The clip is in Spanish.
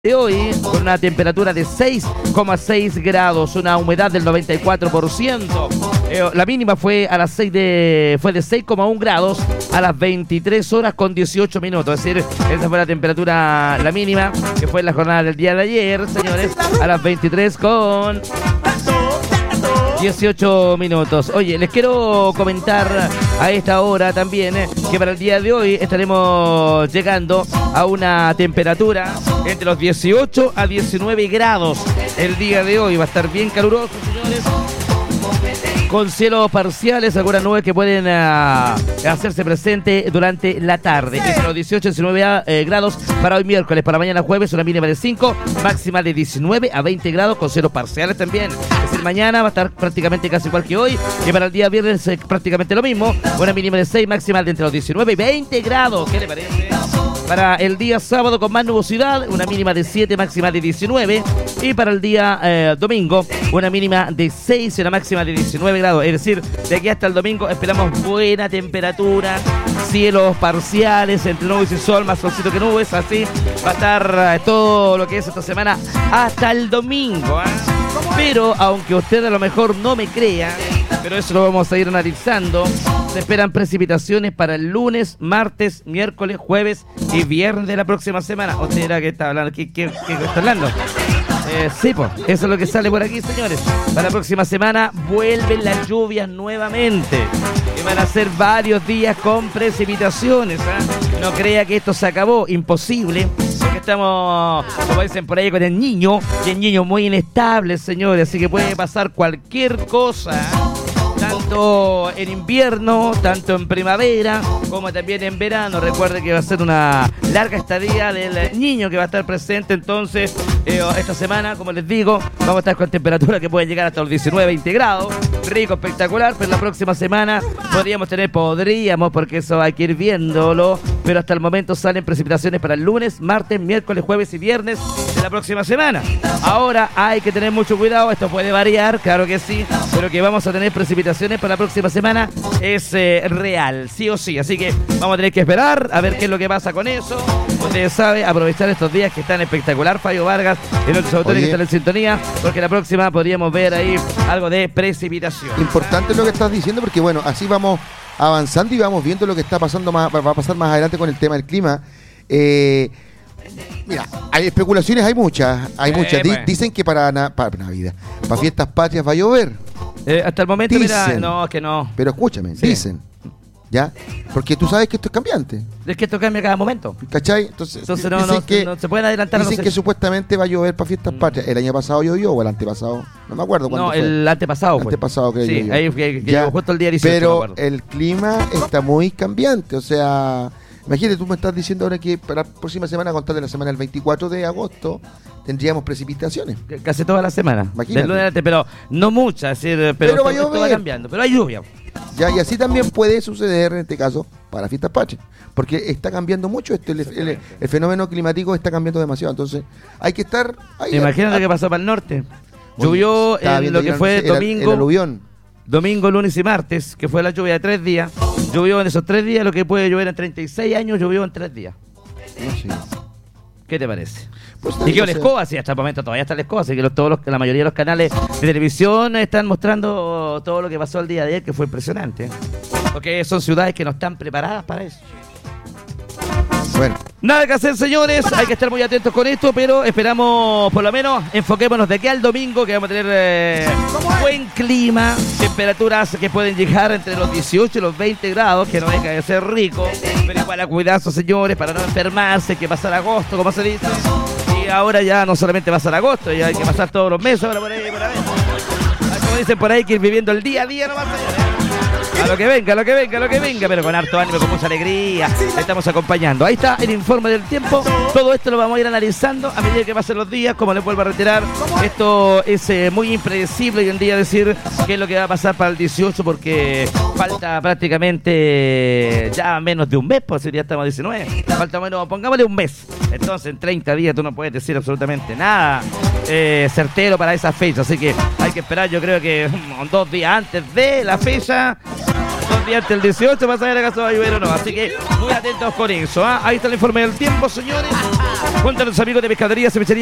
De hoy, con una temperatura de 6,6 grados, una humedad del 94%. La mínima fue a las 6 fue de 6,1 grados a las 23 horas con 18 minutos. Es decir, esa fue la temperatura, la mínima, que fue en la jornada del día de ayer, señores, a las 23 con 18 minutos. Oye, les quiero comentar a esta hora también que para el día de hoy estaremos llegando a una temperatura entre los 18 a 19 grados. El día de hoy va a estar bien caluroso, señores, con cielos parciales, algunas nubes que pueden hacerse presente durante la tarde. Entre los 18 y 19 grados para hoy miércoles. Para mañana jueves una mínima de 5, máxima de 19 a 20 grados con cielos parciales también. Es decir, mañana va a estar prácticamente casi igual que hoy. Y para el día viernes prácticamente lo mismo. Una mínima de 6, máxima de entre los 19 y 20 grados. ¿Qué le parece? Para el día sábado con más nubosidad, una mínima de 7, máxima de 19. Y para el día domingo, una mínima de 6 y una máxima de 19 grados. Es decir, de aquí hasta el domingo esperamos buena temperatura, cielos parciales, entre nubes y sol, más solcito que nubes. Así va a estar todo lo que es esta semana hasta el domingo. Pero, aunque usted a lo mejor no me crea, pero eso lo vamos a ir analizando, se esperan precipitaciones para el lunes, martes, miércoles, jueves y viernes de la próxima semana. ¿O será que está hablando? ¿Qué está hablando? Sí, pues, eso es lo que sale por aquí, señores. Para la próxima semana vuelven las lluvias nuevamente. Y van a ser varios días con precipitaciones. No crea que esto se acabó, imposible. Porque estamos, como dicen por ahí, con el niño. Y el niño muy inestable, señores. Así que puede pasar cualquier cosa. Tanto en invierno, tanto en primavera, como también en verano. Recuerde que va a ser una larga estadía del niño que va a estar presente. Entonces, esta semana, como les digo, vamos a estar con temperaturas que pueden llegar hasta los 19, 20 grados. Rico, espectacular. Pero la próxima semana podríamos, porque eso hay que ir viéndolo. Pero hasta el momento salen precipitaciones para el lunes, martes, miércoles, jueves y viernes de la próxima semana. Ahora hay que tener mucho cuidado. Esto puede variar, claro que sí. Pero que vamos a tener precipitaciones para la próxima semana es real, sí o sí. Así que vamos a tener que esperar a ver qué es lo que pasa con eso. Ustedes saben, aprovechar estos días que están espectacular. Fabio Vargas y otros autores que están en sintonía, porque la próxima podríamos ver ahí algo de precipitación. Importante lo que estás diciendo, porque bueno, así vamos avanzando y vamos viendo lo que está pasando va a pasar más adelante con el tema del clima. Mira, hay especulaciones, hay muchas. Dicen que para Navidad, para fiestas patrias va a llover. Hasta el momento, dicen, mira, no, que no. Pero escúchame, sí. Dicen, ¿ya? Porque tú sabes que esto es cambiante. Es que esto cambia cada momento. ¿Cachai? Entonces no se pueden adelantar. Dicen que supuestamente va a llover para fiestas patrias. El año pasado llovió o el antepasado. No me acuerdo cuándo fue. El antepasado. El antepasado creo sí, yo. Ahí que llegó justo el día 18. Pero el clima está muy cambiante. O sea, imagínate, tú me estás diciendo ahora que para la próxima semana, a contar de la semana del 24 de agosto, tendríamos precipitaciones. Casi toda la semana. Imagínate. Del lunes antes, pero no muchas. Pero todo va cambiando. Pero hay lluvia. Ya, y así también puede suceder en este caso para fiestas patrias, porque está cambiando mucho el fenómeno climático, está cambiando demasiado, entonces hay que estar ahí. Imagínate que pasó para el norte. Llovió en lo que fue domingo, el aluvión. Domingo, lunes y martes, que fue la lluvia de 3 días. Llovió en esos 3 días, lo que puede llover en 36 años, llovió en 3 días. No, sí. ¿Qué te parece? Pues y que la escoba, sí, hasta el momento todavía está la escoba, así que la mayoría de los canales de televisión están mostrando todo lo que pasó el día de ayer, que fue impresionante. Porque son ciudades que no están preparadas para eso. Bueno. Nada que hacer, señores, hay que estar muy atentos con esto, pero esperamos, por lo menos, enfoquémonos de aquí al domingo, que vamos a tener buen clima, temperaturas que pueden llegar entre los 18 y los 20 grados, que no deja de ser rico, pero igual a cuidarse, señores, para no enfermarse, que pasar agosto, como se dice. Y ahora ya no solamente pasar agosto, ya hay que pasar todos los meses, ahora por ahí, por ahí. Como dicen por ahí, que ir viviendo el día a día nomás, señores. A lo que venga, pero con harto ánimo, con mucha alegría, estamos acompañando. Ahí está el informe del tiempo. Todo esto lo vamos a ir analizando a medida que pasen los días. Como les vuelvo a reiterar, esto es muy impredecible hoy en día decir qué es lo que va a pasar para el 18, porque falta prácticamente ya menos de un mes, pues ya estamos a 19. Falta menos, pongámosle un mes. Entonces en 30 días tú no puedes decir absolutamente nada certero para esa fecha, así que hay que esperar, yo creo que 2 días antes de la fecha, 2 días antes del 18 para saber acaso va a llover o no, así que muy atentos con eso. Ahí está el informe del tiempo, señores. junto a los amigos de Pescadería Cevichería